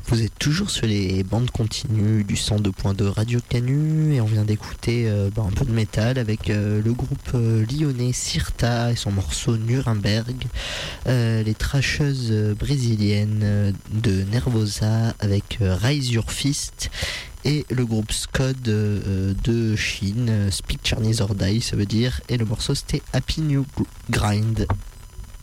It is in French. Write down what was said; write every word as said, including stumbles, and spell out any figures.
Vous êtes toujours sur les bandes continues du cent deux point deux Radio Canu et on vient d'écouter euh, bah, un peu de métal avec euh, le groupe euh, lyonnais Sirta et son morceau Nuremberg, euh, les trasheuses euh, brésiliennes euh, de Nervosa avec euh, Raise Your Fist et le groupe Scod euh, de Chine, euh, Speak Chinese or Die ça veut dire, et le morceau c'était Happy New Grind.